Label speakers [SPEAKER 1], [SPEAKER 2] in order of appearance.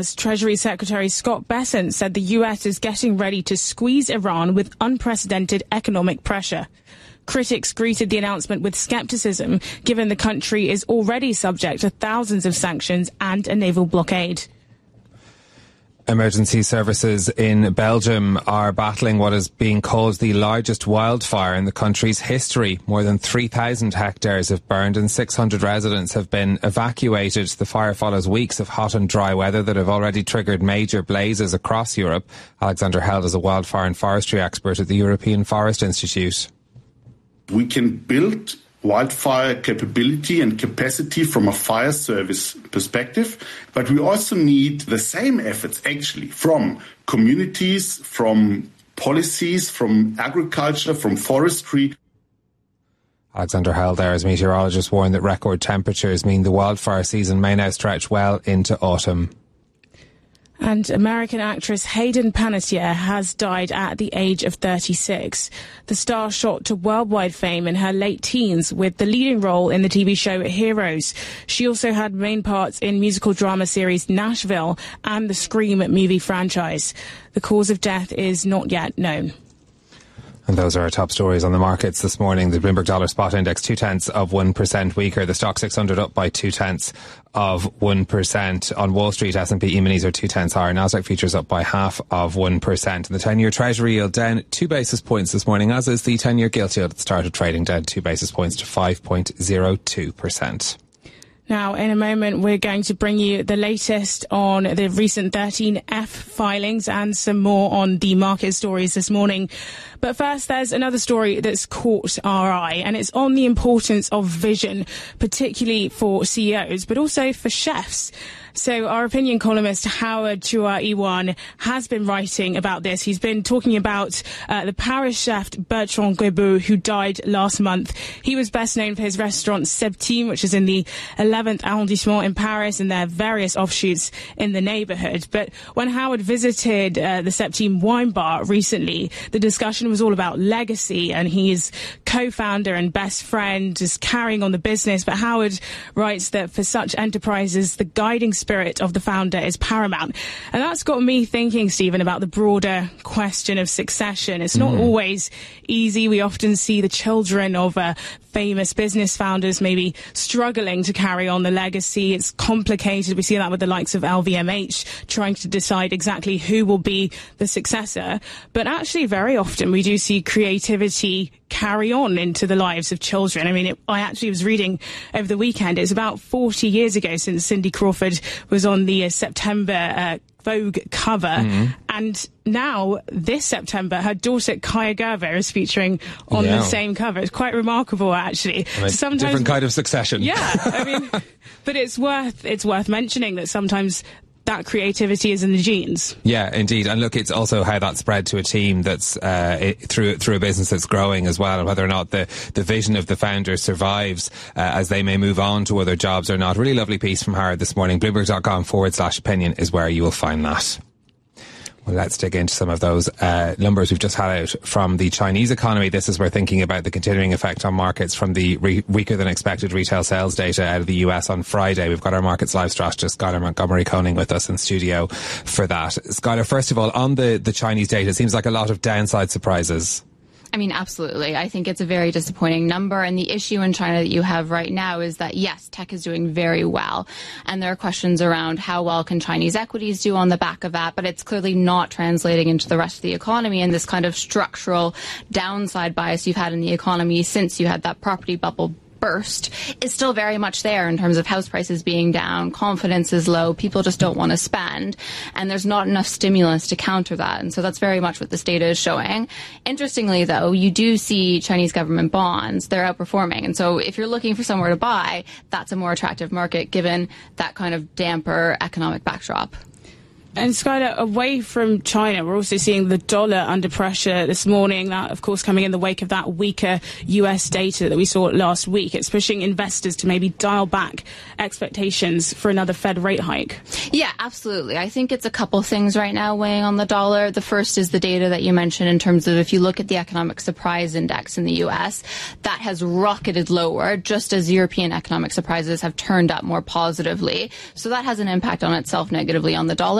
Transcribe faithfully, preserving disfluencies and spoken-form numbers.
[SPEAKER 1] Treasury Secretary Scott Bessent said the U S is getting ready to squeeze Iran with unprecedented economic pressure. Critics greeted the announcement with scepticism, given the country is already subject to thousands of sanctions and a naval blockade.
[SPEAKER 2] Emergency services in Belgium are battling what is being called the largest wildfire in the country's history. More than three thousand hectares have burned and six hundred residents have been evacuated. The fire follows weeks of hot and dry weather that have already triggered major blazes across Europe. Alexander Held is a wildfire and forestry expert at the European Forest Institute.
[SPEAKER 3] We can build wildfire capability and capacity from a fire service perspective, but we also need the same efforts actually from communities, from policies, from agriculture, from forestry.
[SPEAKER 2] Alexander Held there as meteorologists warn that record temperatures mean the wildfire season may now stretch well into autumn.
[SPEAKER 1] And American actress Hayden Panettiere has died at the age of thirty-six. The star shot to worldwide fame in her late teens with the leading role in the T V show Heroes. She also had main parts in musical drama series Nashville and the Scream movie franchise. The cause of death is not yet known.
[SPEAKER 2] And those are our top stories on the markets this morning. The Bloomberg Dollar Spot Index two tenths of one percent weaker. The Stock six hundred up by two tenths of one percent. On Wall Street, S and P E-minis are two tenths higher. Nasdaq futures up by half of one percent. And the ten-year Treasury yield down two basis points this morning, as is the ten-year gilt yield at the start of trading, down two basis points to five point zero two percent.
[SPEAKER 1] Now, in a moment, we're going to bring you the latest on the recent thirteen F filings and some more on the market stories this morning. But first, there's another story that's caught our eye, and it's on the importance of vision, particularly for C E Os, but also for chefs. So our opinion columnist Howard Chua-Iwan has been writing about this. He's been talking about uh, the Paris chef Bertrand Guebeau, who died last month. He was best known for his restaurant Septime, which is in the eleventh arrondissement in Paris, and there are various offshoots in the neighbourhood. But when Howard visited uh, the Septime wine bar recently, the discussion was all about legacy, and he's co-founder and best friend, just carrying on the business. But Howard writes that for such enterprises, the guiding spirit of the founder is paramount. And that's got me thinking, Stephen, about the broader question of succession. It's not mm. always easy. We often see the children of uh, famous business founders maybe struggling to carry on the legacy. It's complicated. We see that with the likes of L V M H trying to decide exactly who will be the successor. But actually, very often we do see creativity carry on into the lives of children. I mean, it, I actually was reading over the weekend, it's about forty years ago since Cindy Crawford was on the uh, September uh, Vogue cover. Mm-hmm. And now, this September, her daughter Kaya Gerber is featuring on yeah. the same cover. It's quite remarkable, actually.
[SPEAKER 2] I mean, sometimes, different kind of succession.
[SPEAKER 1] Yeah, I mean, but it's worth it's worth mentioning that sometimes that creativity is in the genes.
[SPEAKER 2] Yeah, indeed. And look, it's also how that's spread to a team that's uh, it, through through a business that's growing as well, and whether or not the, the vision of the founder survives uh, as they may move on to other jobs or not. Really lovely piece from Howard this morning. Bloomberg.com forward slash opinion is where you will find that. Well, let's dig into some of those uh, numbers we've just had out from the Chinese economy. This is where thinking about the continuing effect on markets from the re- weaker than expected retail sales data out of the U S on Friday. We've got our markets live strategist Skylar Montgomery-Koning with us in studio for that. Skylar, first of all, on the, the Chinese data, it seems like a lot of downside surprises.
[SPEAKER 4] I mean, absolutely. I think it's a very disappointing number. And the issue in China that you have right now is that, yes, tech is doing very well. And there are questions around how well can Chinese equities do on the back of that. But it's clearly not translating into the rest of the economy, and this kind of structural downside bias you've had in the economy since you had that property bubble burst is still very much there in terms of house prices being down, confidence is low, people just don't want to spend, and there's not enough stimulus to counter that. And so that's very much what this data is showing. Interestingly, though, you do see Chinese government bonds, they're outperforming. And so if you're looking for somewhere to buy, that's a more attractive market given that kind of damper economic backdrop.
[SPEAKER 1] And Skylar, away from China, we're also seeing the dollar under pressure this morning. That, of course, coming in the wake of that weaker U S data that we saw last week. It's pushing investors to maybe dial back expectations for another Fed rate hike.
[SPEAKER 4] Yeah, absolutely. I think it's a couple things right now weighing on the dollar. The first is the data that you mentioned in terms of if you look at the economic surprise index in the U S, that has rocketed lower just as European economic surprises have turned up more positively. So that has an impact on itself negatively on the dollar.